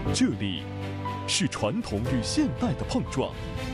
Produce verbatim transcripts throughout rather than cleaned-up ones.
这里是传统与现代的碰撞。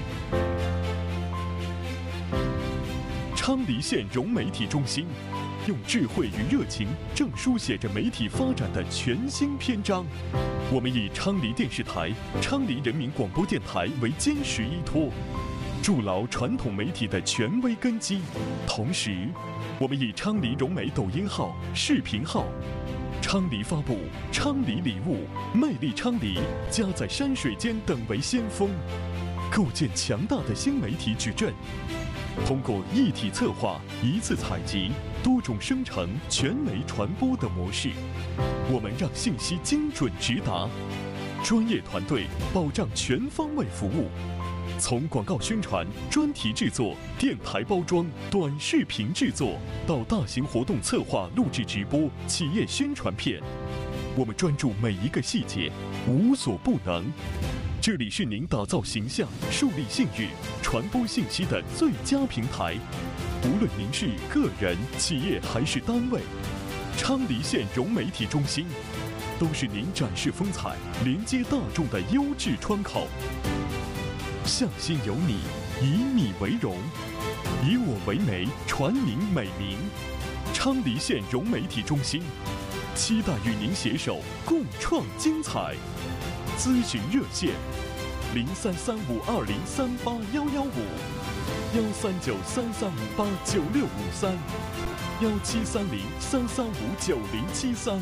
昌黎县融媒体中心用智慧与热情，正书写着媒体发展的全新篇章。我们以昌黎电视台、昌黎人民广播电台为坚实依托，筑牢传统媒体的权威根基。同时，我们以昌黎融媒抖音号、视频号、昌黎发布、昌黎礼物、魅力昌黎、家在山水间等为先锋，构建强大的新媒体矩阵。通过一体策划、一次采集、多种生成、全媒传播的模式，我们让信息精准直达，专业团队保障全方位服务。从广告宣传、专题制作、电台包装、短视频制作，到大型活动策划、录制直播、企业宣传片，我们专注每一个细节，无所不能。这里是您打造形象、树立信誉、传播信息的最佳平台。无论您是个人、企业还是单位，昌黎县融媒体中心都是您展示风采、连接大众的优质窗口。向心有你，以你为荣，以我为媒，传您美名。昌黎县融媒体中心，期待与您携手共创精彩。咨询热线：零三三五二零三八幺幺五，幺三九三三五八九六五三，幺七三零三三五九零七三。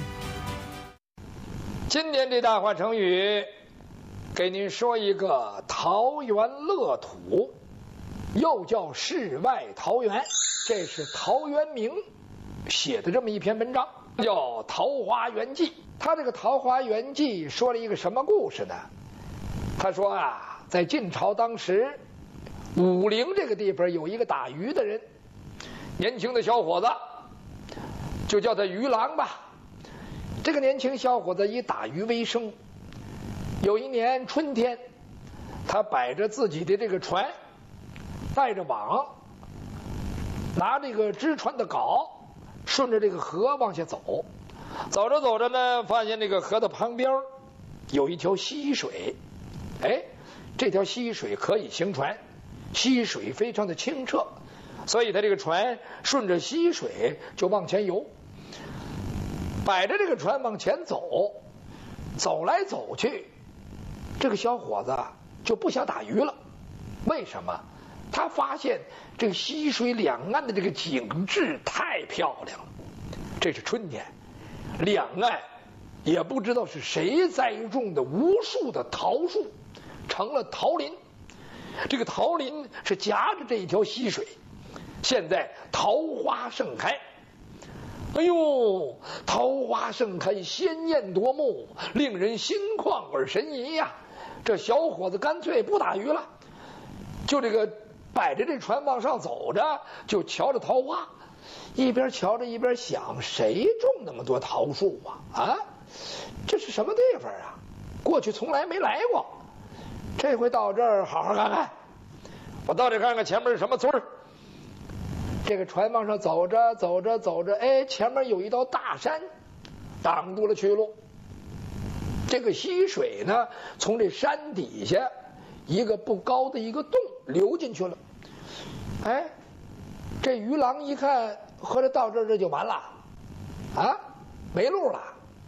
今年这大话成语，给您说一个桃源乐土，又叫世外桃源，这是陶渊明写的这么一篇文章，叫《桃花源记》。他这个《桃花源记》说了一个什么故事呢？他说啊，在晋朝当时，武陵这个地方有一个打鱼的人，年轻的小伙子，就叫他鱼郎吧。这个年轻小伙子以打鱼为生。有一年春天，他摆着自己的这个船，带着网，拿这个支船的镐，顺着这个河往下走。走着走着呢，发现这个河的旁边有一条溪水。哎，这条溪水可以行船，溪水非常的清澈，所以他这个船顺着溪水就往前游，摆着这个船往前走，走来走去，这个小伙子就不想打鱼了。为什么？他发现这个溪水两岸的这个景致太漂亮了。这是春天，两岸也不知道是谁栽种的无数的桃树，成了桃林。这个桃林是夹着这一条溪水，现在桃花盛开。哎呦，桃花盛开，鲜艳夺目，令人心旷而神怡呀！这小伙子干脆不打鱼了，就这个摆着这船往上走着，就瞧着桃花，一边瞧着一边想，谁种那么多桃树啊？啊，这是什么地方啊？过去从来没来过，这回到这儿好好看看。我到这看看前面是什么村儿。这个船往上走着走着走着，哎，前面有一道大山挡住了去路。这个溪水呢，从这山底下一个不高的一个洞流进去了。哎，这鱼郎一看，合着到这儿这就完了啊，没路了。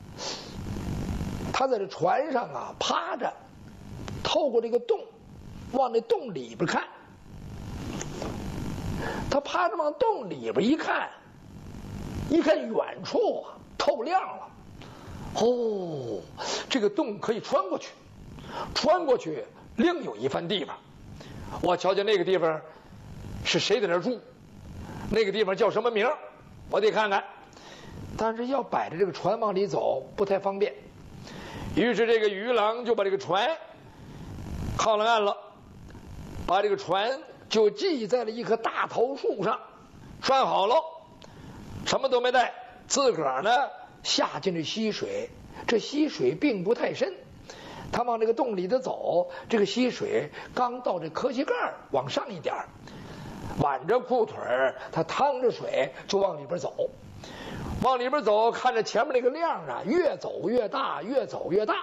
他在这船上啊趴着，透过这个洞往那洞里边看。他趴着往洞里边一看，一看远处啊透亮了。哦，这个洞可以穿过去，穿过去另有一番地方。我瞧瞧那个地方是谁在那儿住，那个地方叫什么名，我得看看。但是要摆着这个船往里走不太方便，于是这个鱼郎就把这个船靠了岸了，把这个船就系在了一棵大桃树上，拴好了，什么都没带，自个儿呢下进这溪水。这溪水并不太深，他往这个洞里头走，这个溪水刚到这磕膝盖往上一点，挽着裤腿他趟着水就往里边走。往里边走，看着前面那个亮啊，越走越大，越走越大。